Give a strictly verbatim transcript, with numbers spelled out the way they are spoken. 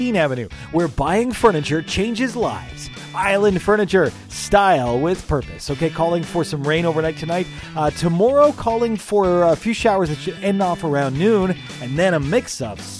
Avenue, where buying furniture changes lives. Island Furniture, style with purpose. Okay, calling for some rain overnight tonight. Uh, tomorrow, calling for a few showers that should end off around noon, and then a mix of